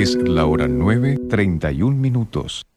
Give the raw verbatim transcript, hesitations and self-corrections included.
Es la hora nueve, treinta y un minutos.